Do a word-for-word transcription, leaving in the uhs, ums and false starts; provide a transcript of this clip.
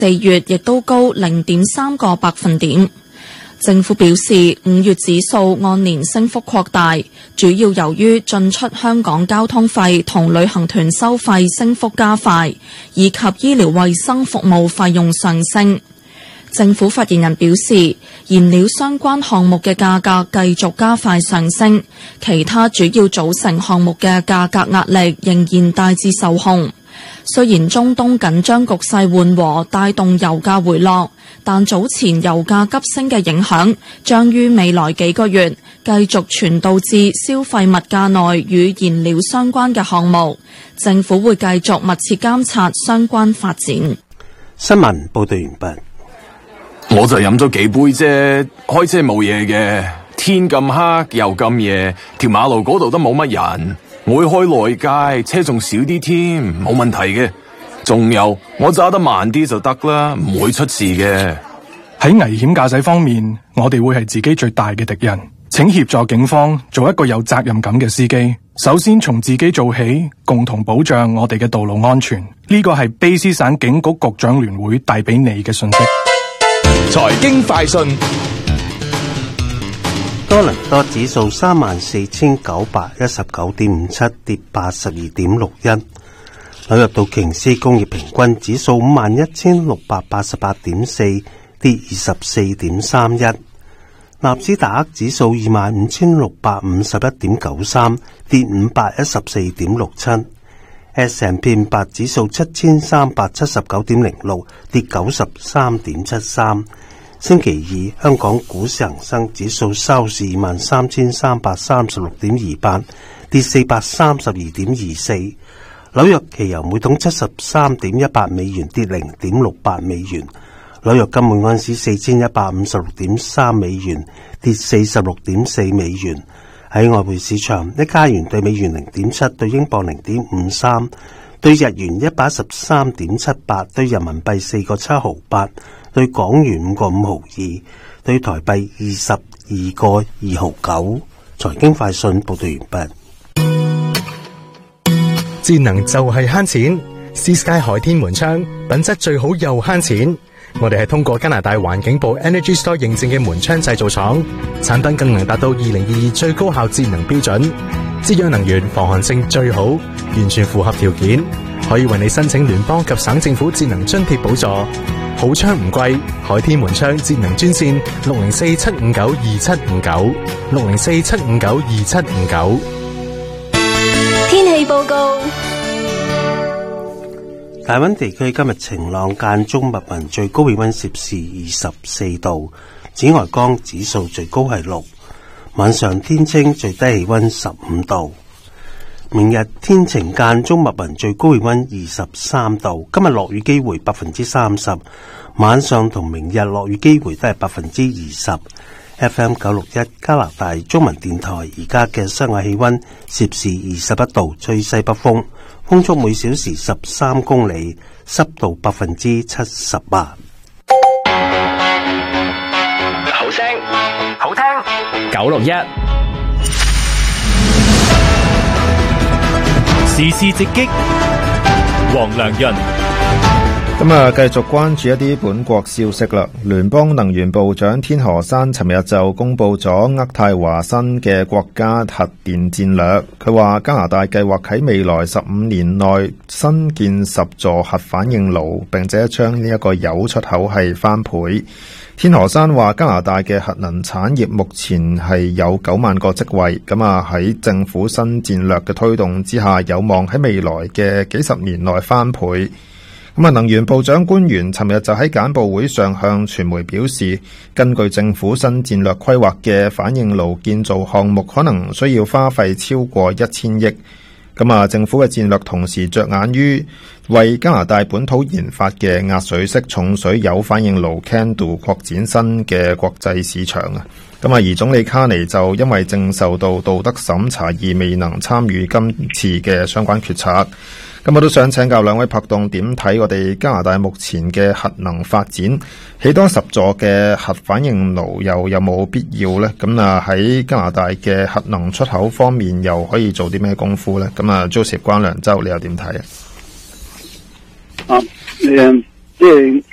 四月亦都高零點三個百分點。政府表示，五月指數按年升幅擴大，主要由於進出香港交通費同旅行團收費升幅加快，以及醫療衛生服務費用上升。政府發言人表示，燃料相關項目嘅價格繼續加快上升，其他主要組成項目嘅價格壓力仍然大致受控。雖然中東緊張局勢緩和，帶動油價回落，但早前油價急升嘅影響將於未來幾個月繼續傳導至消費物價內與燃料相關嘅項目。政府會繼續密切監察相關發展。 新聞報道完畢。 我就飲咗幾杯啫，開車冇嘢嘅。天咁黑又咁夜，條馬路嗰度都冇乜人。我會開內街，車仲少啲添，冇問題嘅。仲有，我揸得慢啲就得啦，唔會出事嘅。 喺危險駕駛方面，我哋會係自己最大嘅敵人。請協助警方做一個有責任感嘅司機。首先從自己做起，共同保障我哋嘅道路安全。呢個係卑詩省警局局長聯會帶俾你嘅信息。 財經快訊。 多倫多指數三萬四千九百一十九點五七，跌八十二點六一。紐約道瓊斯工業平均指數五萬一千六百八十八點四，跌二十四點三一。納斯達克指數二萬五千六百五十一點九三，跌五百一十四點六七。S and P 五百指數七千三百七十九點零六，跌九十三點七三。星期二，香港股市恒生指數收市二萬三千三百三十六點二八，跌四百三十二點二四。紐約期油每桶七十三點一八美元，跌零點六八美元。紐約金每安士四千一百五十六點三美元，跌四十六點四美元。喺外匯市場，一加元對美元零點七，對英鎊零點五三，對日元一百一十三點七八，對人民幣四個七毫八，對港元五個五毫二，對台幣二十二個二毫九。財經快訊報道完畢。 節能就係慳錢 ，Sea Sky 海天門窗品質最好又慳錢。我哋係通過加拿大環境部 Energy Store 認證嘅門窗製造廠，產品更能達到二零二二最高效節能標準，節約能源、防寒性最好，完全符合條件，可以為你申請聯邦及省政府節能津貼補助。好窗唔貴，海天門窗節能專線六零四七五九二七五九，六零四七五九二七五九。 天氣報告。 大溫地區今日晴朗間中密雲，最高氣溫攝氏二十四度，紫外光指數最高係六。晚上天清，最低氣溫十五度。明日天晴間中密雲，最高氣溫二十三度。今日落雨機會百分之三十，晚上同明日落雨機會都係百分之二十。F M 九六一加拿大中文電台，而家嘅室外氣溫攝氏二十一度，吹西北風，風速每小時十三公里，濕度百分之七十八。 好聲，好聽，九六一時事直擊，黃良潤。 咁啊，繼續關注一啲本國消息啦。聯邦能源部長天河山尋日就公布咗渥太華新嘅國家核電戰略。佢話加拿大計劃喺未來十五年內新建十座核反應爐，並且將呢一個鈾出口係翻倍。天河山話加拿大嘅核能產業目前係有九萬個職位，咁啊喺政府新戰略嘅推動之下，有望喺未來嘅幾十年內翻倍。咁啊，能源部長官員尋日就喺簡報會上向傳媒表示，根據政府新戰略規劃嘅反應爐建造項目，可能需要花費超過一千億。咁啊，政府嘅戰略同時着眼於為加拿大本土研發嘅壓水式重水鈾反應爐 CANDU 擴展新嘅國際市場啊。咁啊，而總理卡尼就因為正受到道德審查而未能參與今次嘅相關決策。咁我都想請教兩位拍檔點睇我哋加拿大目前嘅核能發展，起多十座嘅核反應爐又有冇必要呢？咁啊喺加拿大嘅核能出口方面又可以做啲咩功夫呢？咁啊 Joseph 關良洲你又點睇啊？ 啊，誒，即係